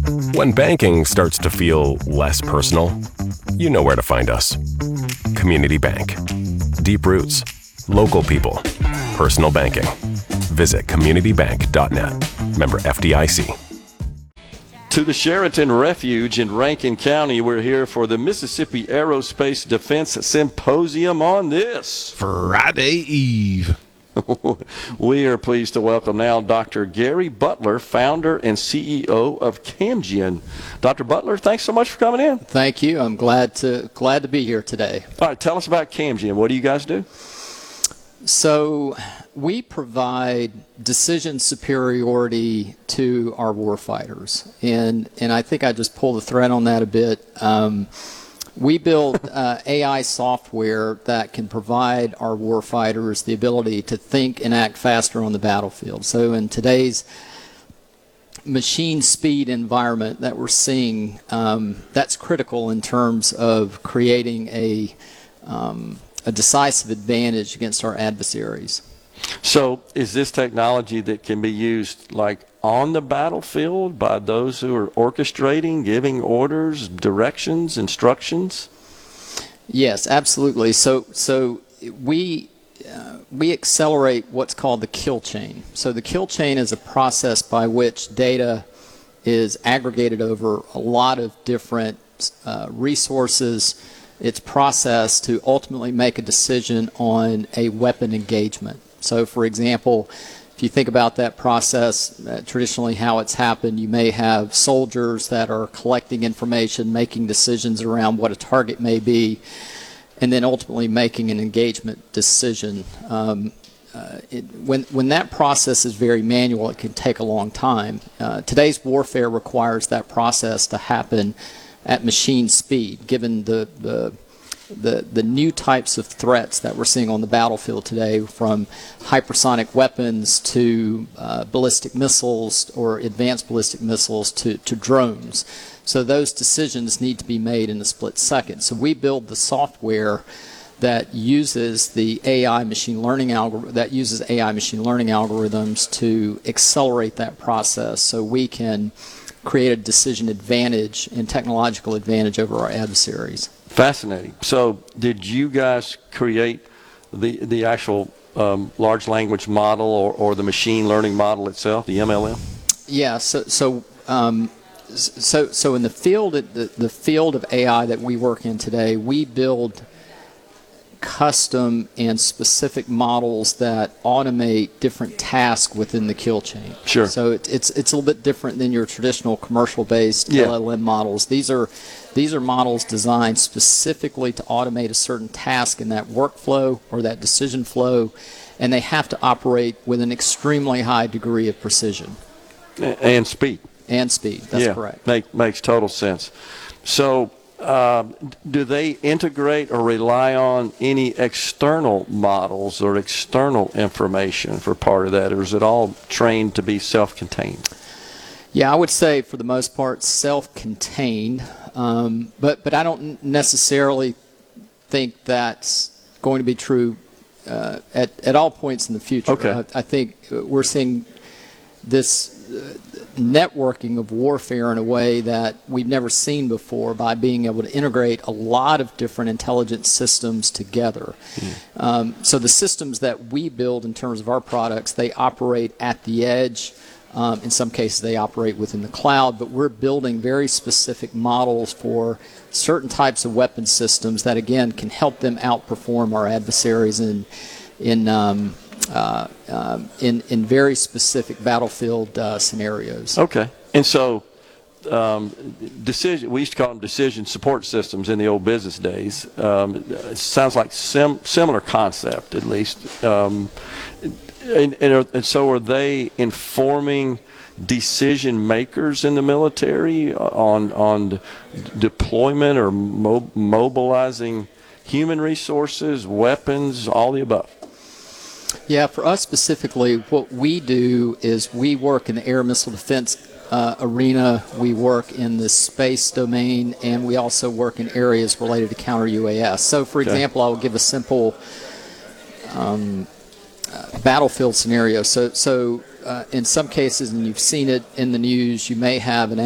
When banking starts to feel less personal, you know where to find us. Community Bank. Deep roots, local people, personal banking. Visit communitybank.net. Member FDIC. To the Sheraton Refuge in Rankin County, we're here for the Mississippi Aerospace Defense Symposium on this Friday Eve. We are pleased to welcome now Dr. Gary Butler, founder and CEO of Camgian. Dr. Butler, thanks so much for coming in. Thank you. I'm glad to be here today. All right, tell us about Camgian. What do you guys do? So we provide decision superiority to our warfighters, and I think I just pulled the thread on that a bit. We build AI software that can provide our warfighters the ability to think and act faster on the battlefield. So in today's machine speed environment that we're seeing, that's critical in terms of creating a decisive advantage against our adversaries. So is this technology that can be used like on the battlefield by those who are orchestrating, giving orders, directions, instructions? Yes, absolutely. So we accelerate what's called the kill chain. So the kill chain is a process by which data is aggregated over a lot of different resources. It's processed to ultimately make a decision on a weapon engagement. So, for example, if you think about that process, traditionally how it's happened, you may have soldiers that are collecting information, making decisions around what a target may be, and then ultimately making an engagement decision. When that process is very manual, it can take a long time. Today's warfare requires that process to happen at machine speed, given the new types of threats that we're seeing on the battlefield today, from hypersonic weapons to ballistic missiles or advanced ballistic missiles to drones. So those decisions need to be made in a split second. So we build the software that uses the AI machine learning algorithms to accelerate that process, so we can create a decision advantage and technological advantage over our adversaries. Fascinating. So did you guys create the actual large language model or the machine learning model itself, the MLM? Yeah. So in the field of AI that we work in today, we build custom and specific models that automate different tasks within the kill chain. Sure. So it's a little bit different than your traditional commercial-based LLM models. These are models designed specifically to automate a certain task in that workflow or that decision flow, and they have to operate with an extremely high degree of precision. And speed. And speed, that's correct. Makes total sense. So do they integrate or rely on any external models or external information for part of that, or is it all trained to be self-contained? Yeah, I would say for the most part self-contained, but I don't necessarily think that's going to be true at all points in the future. Okay. I think we're seeing this networking of warfare in a way that we've never seen before, by being able to integrate a lot of different intelligence systems together. So the systems that we build in terms of our products, they operate at the edge. In some cases they operate within the cloud, but we're building very specific models for certain types of weapon systems that, again, can help them outperform our adversaries in very specific battlefield scenarios. Okay. And so we used to call them decision support systems in the old business days. It sounds like similar concept, at least. And so are they informing decision makers in the military on deployment or mobilizing human resources, weapons, all the above? Yeah, for us specifically, what we do is we work in the air missile defense arena, we work in the space domain, and we also work in areas related to counter UAS. So, for example, I'll give a simple battlefield scenario. So in some cases, and you've seen it in the news, you may have an